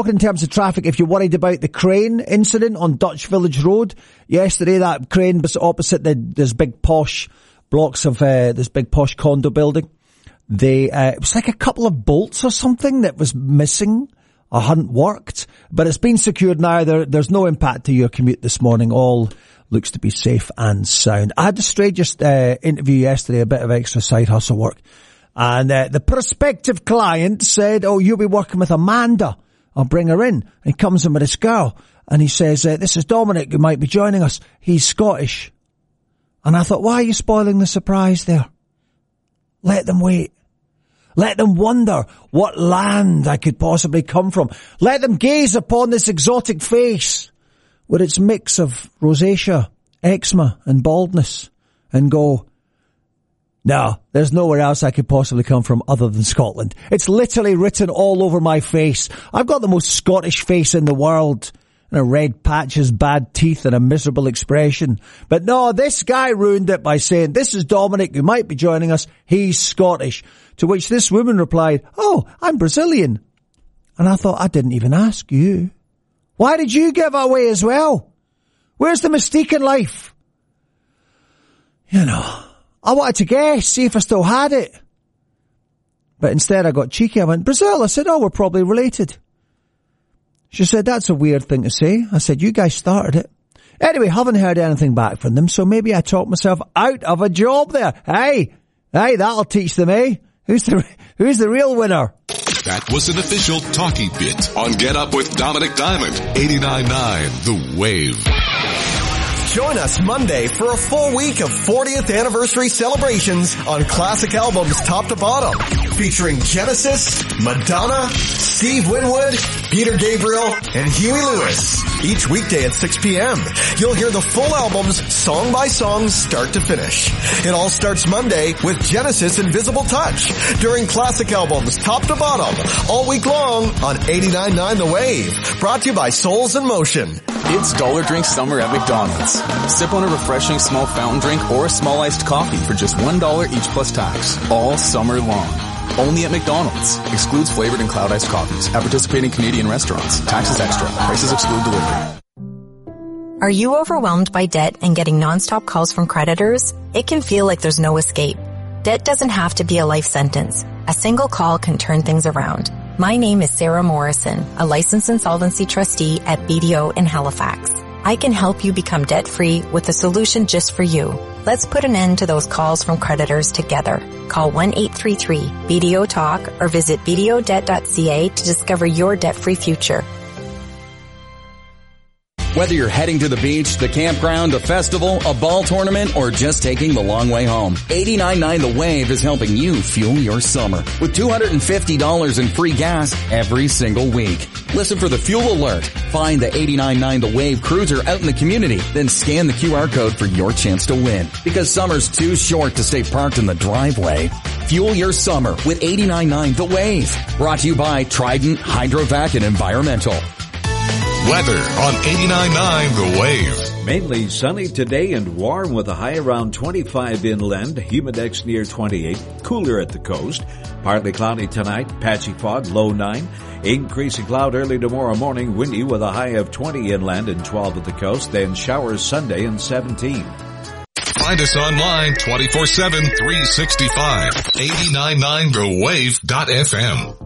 In terms of traffic, if you're worried about the crane incident on Dutch Village Road yesterday, that crane was opposite this big posh blocks of this big posh condo building. It was like a couple of bolts or something that was missing or hadn't worked, but it's been secured now. There's no impact to your commute this morning. All looks to be safe and sound. I had the strangest interview yesterday, a bit of extra side hustle work, and the prospective client said, "Oh, you'll be working with Amanda. I'll bring her in." And he comes in with this girl, and he says, "This is Dominic, who might be joining us. He's Scottish." And I thought, why are you spoiling the surprise there? Let them wait. Let them wonder what land I could possibly come from. Let them gaze upon this exotic face with its mix of rosacea, eczema, and baldness, and go, no, there's nowhere else I could possibly come from other than Scotland. It's literally written all over my face. I've got the most Scottish face in the world. And a red patches, bad teeth, and a miserable expression. But no, this guy ruined it by saying, "This is Dominic, who might be joining us. He's Scottish." To which this woman replied, "Oh, I'm Brazilian." And I thought, I didn't even ask you. Why did you give it away as well? Where's the mystique in life? You know, I wanted to guess, see if I still had it. But instead I got cheeky. I went, "Brazil." I said, "Oh, we're probably related." She said, "That's a weird thing to say." I said, "You guys started it." Anyway, haven't heard anything back from them, so maybe I talked myself out of a job there. Hey, that'll teach them, eh? Who's the real winner? That was an official talking bit on Get Up with Dominic Diamond, 89.9 The Wave. Join us Monday for a full week of 40th anniversary celebrations on classic albums top to bottom, featuring Genesis, Madonna, Steve Winwood, Peter Gabriel, and Huey Lewis. Each weekday at 6 p.m. You'll hear the full albums song by song, start to finish. It all starts Monday with Genesis Invisible Touch during classic albums top to bottom all week long on 89.9 The Wave. Brought to you by Souls in Motion. It's Dollar Drink Summer at McDonald's. Sip on a refreshing small fountain drink or a small iced coffee for just $1 each plus tax. All summer long. Only at McDonald's. Excludes flavored and cloud iced coffees. At participating Canadian restaurants. Taxes extra. Prices exclude delivery. Are you overwhelmed by debt and getting nonstop calls from creditors? It can feel like there's no escape. Debt doesn't have to be a life sentence. A single call can turn things around. My name is Sarah Morrison, a licensed insolvency trustee at BDO in Halifax. I can help you become debt-free with a solution just for you. Let's put an end to those calls from creditors together. Call 1-833-BDO-TALK or visit bdodebt.ca to discover your debt-free future. Whether you're heading to the beach, the campground, a festival, a ball tournament, or just taking the long way home, 89.9 The Wave is helping you fuel your summer with $250 in free gas every single week. Listen for the fuel alert. Find the 89.9 The Wave cruiser out in the community, then scan the QR code for your chance to win. Because summer's too short to stay parked in the driveway. Fuel your summer with 89.9 The Wave. Brought to you by Trident, Hydrovac, and Environmental. Weather on 89.9 The Wave. Mainly sunny today and warm with a high around 25 inland, humidex near 28, cooler at the coast. Partly cloudy tonight, patchy fog, low 9. Increasing cloud early tomorrow morning, windy with a high of 20 inland and 12 at the coast, then showers Sunday and 17. Find us online 24/7, 365. 89.9thewave.fm.